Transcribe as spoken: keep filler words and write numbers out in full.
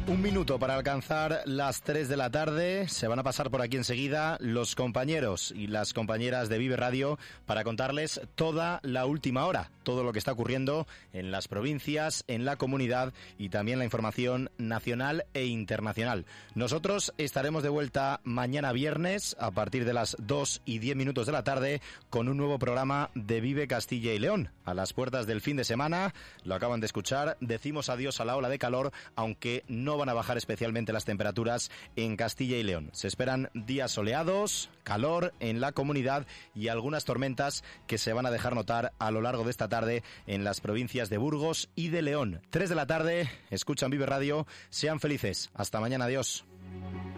Un minuto para alcanzar las tres de la tarde. Se van a pasar por aquí enseguida los compañeros y las compañeras de Vive Radio para contarles toda la última hora, todo lo que está ocurriendo en las provincias, en la comunidad y también la información nacional e internacional. Nosotros estaremos de vuelta mañana viernes a partir de las dos y diez minutos de la tarde con un nuevo programa de Vive Castilla y León. A las puertas del fin de semana, lo acaban de escuchar, decimos adiós a la ola de calor, aunque no van a bajar especialmente las temperaturas en Castilla y León. Se esperan días soleados, calor en la comunidad y algunas tormentas que se van a dejar notar a lo largo de esta tarde en las provincias de Burgos y de León. tres de la tarde, escuchan Vive Radio, sean felices. Hasta mañana, adiós.